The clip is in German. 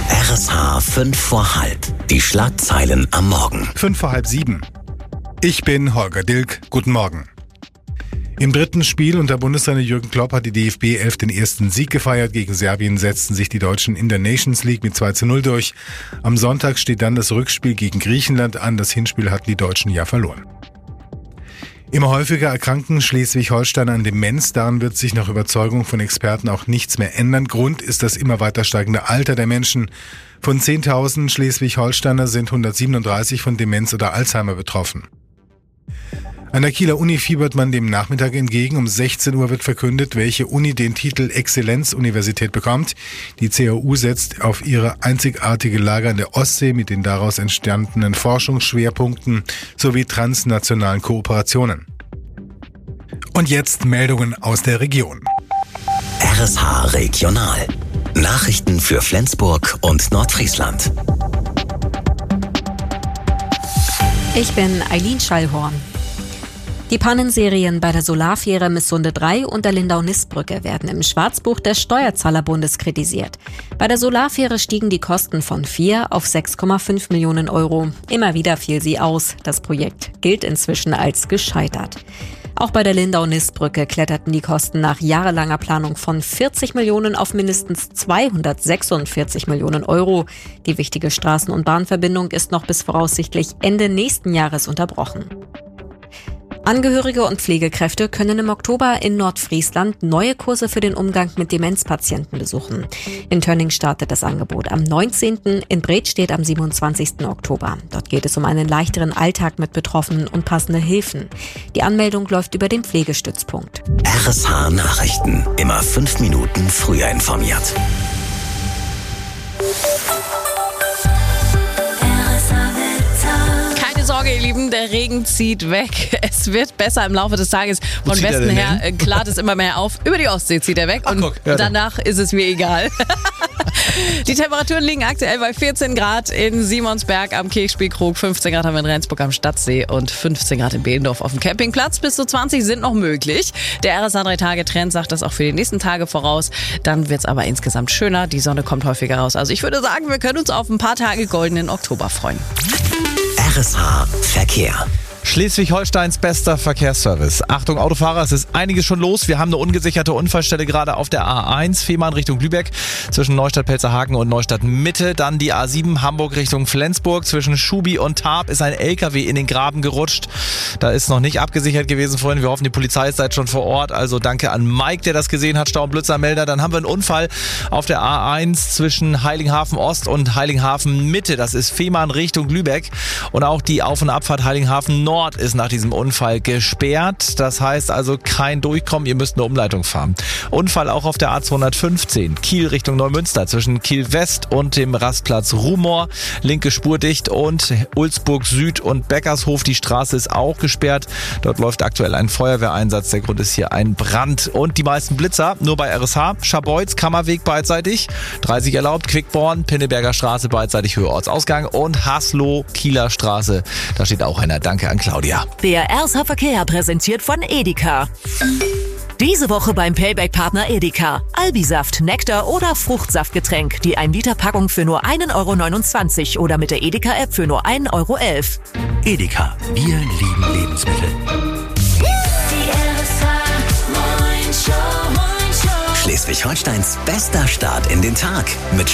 RSH 5 vor halb. Die Schlagzeilen am Morgen. 6:55. Ich bin Holger Dilk. Guten Morgen. Im dritten Spiel unter Bundestrainer Jürgen Klopp hat die DFB 11 den ersten Sieg gefeiert. Gegen Serbien setzten sich die Deutschen in der Nations League mit 2:0 durch. Am Sonntag steht dann das Rückspiel gegen Griechenland an. Das Hinspiel hatten die Deutschen ja verloren. Immer häufiger erkranken Schleswig-Holsteiner an Demenz. Daran wird sich nach Überzeugung von Experten auch nichts mehr ändern. Grund ist das immer weiter steigende Alter der Menschen. Von 10.000 Schleswig-Holsteiner sind 137 von Demenz oder Alzheimer betroffen. An der Kieler Uni fiebert man dem Nachmittag entgegen. Um 16 Uhr wird verkündet, welche Uni den Titel Exzellenzuniversität bekommt. Die CAU setzt auf ihre einzigartige Lage an der Ostsee mit den daraus entstandenen Forschungsschwerpunkten sowie transnationalen Kooperationen. Und jetzt Meldungen aus der Region. RSH Regional. Nachrichten für Flensburg und Nordfriesland. Ich bin Eileen Schallhorn. Die Pannenserien bei der Solarfähre Missunde 3 und der Lindau-Nist-Brücke werden im Schwarzbuch des Steuerzahlerbundes kritisiert. Bei der Solarfähre stiegen die Kosten von 4 auf 6,5 Millionen Euro. Immer wieder fiel sie aus. Das Projekt gilt inzwischen als gescheitert. Auch bei der Lindau-Nist-Brücke kletterten die Kosten nach jahrelanger Planung von 40 Millionen auf mindestens 246 Millionen Euro. Die wichtige Straßen- und Bahnverbindung ist noch bis voraussichtlich Ende nächsten Jahres unterbrochen. Angehörige und Pflegekräfte können im Oktober in Nordfriesland neue Kurse für den Umgang mit Demenzpatienten besuchen. In Tönning startet das Angebot am 19., in Bredstedt am 27. Oktober. Dort geht es um einen leichteren Alltag mit Betroffenen und passende Hilfen. Die Anmeldung läuft über den Pflegestützpunkt. RSH Nachrichten. Immer 5 Minuten früher informiert. Sorge, ihr Lieben, der Regen zieht weg. Es wird besser im Laufe des Tages. Von Westen her klart es immer mehr auf. Über die Ostsee zieht er weg und danach ist es mir egal. Die Temperaturen liegen aktuell bei 14 Grad in Simonsberg am Kirchspielkrug, 15 Grad haben wir in Rendsburg am Stadtsee und 15 Grad in Behlendorf auf dem Campingplatz. Bis zu 20 sind noch möglich. Der RSH 3-Tage-Trend sagt das auch für die nächsten Tage voraus. Dann wird es aber insgesamt schöner. Die Sonne kommt häufiger raus. Also ich würde sagen, wir können uns auf ein paar Tage goldenen Oktober freuen. RSH Verkehr. Schleswig-Holsteins bester Verkehrsservice. Achtung Autofahrer, es ist einiges schon los. Wir haben eine ungesicherte Unfallstelle gerade auf der A1, Fehmarn Richtung Lübeck, zwischen Neustadt-Pelzerhaken und Neustadt-Mitte. Dann die A7 Hamburg Richtung Flensburg, zwischen Schubi und Tarp ist ein LKW in den Graben gerutscht. Da ist noch nicht abgesichert gewesen vorhin. Wir hoffen, die Polizei ist schon vor Ort. Also danke an Mike, der das gesehen hat, Stau- und Blitzermelder. Dann haben wir einen Unfall auf der A1 zwischen Heiligenhafen Ost und Heiligenhafen Mitte. Das ist Fehmarn Richtung Lübeck. Und auch die Auf- und Abfahrt Heiligenhafen Nord ist nach diesem Unfall gesperrt. Das heißt also kein Durchkommen, ihr müsst eine Umleitung fahren. Unfall auch auf der A215, Kiel Richtung Neumünster, zwischen Kiel West und dem Rastplatz Rumor. Linke Spur dicht und Ulzburg Süd und Beckershof. Die Straße ist auch gesperrt. Dort läuft aktuell ein Feuerwehreinsatz. Der Grund ist hier ein Brand. Und die meisten Blitzer nur bei RSH. Scharbeutz, Kammerweg beidseitig. 30 erlaubt. Quickborn, Pinneberger Straße beidseitig Höhe Ortsausgang. Und Haslow, Kieler Straße. Da steht auch einer. Danke an Claudia. Der RSH Verkehr präsentiert von Edeka. Diese Woche beim Payback-Partner Edeka. Albisaft, Nektar oder Fruchtsaftgetränk. Die 1-Liter-Packung für nur 1,29 € oder mit der Edeka-App für nur 1,11 €. Edeka. Wir lieben Lebensmittel. Schleswig-Holsteins bester Start in den Tag mit